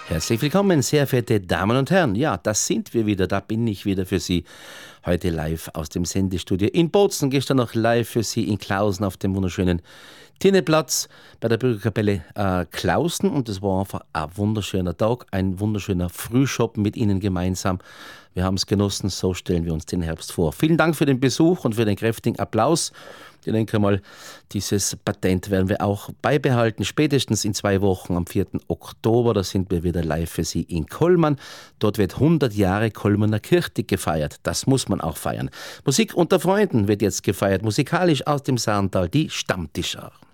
Herzlich willkommen, sehr verehrte Damen und Herren. Ja, das sind wir wieder, da bin ich wieder für Sie. Heute live aus dem Sendestudio in Bozen, gestern noch live für Sie in Klausen auf dem wunderschönen Tinneplatz bei der Bürgerkapelle Klausen. Und es war einfach ein wunderschöner Tag, ein wunderschöner Frühschoppen mit Ihnen gemeinsam. Wir haben es genossen, so stellen wir uns den Herbst vor. Vielen Dank für den Besuch und für den kräftigen Applaus. Ich denke mal, dieses Patent werden wir auch beibehalten. Spätestens in 2 Wochen, am 4. Oktober, da sind wir wieder live für Sie in Kollmann. Dort wird 100 Jahre Kollmanner Kirchtig gefeiert. Das muss man auch feiern. Musik unter Freunden wird jetzt gefeiert. Musikalisch aus dem Saartal, die Stammtischer.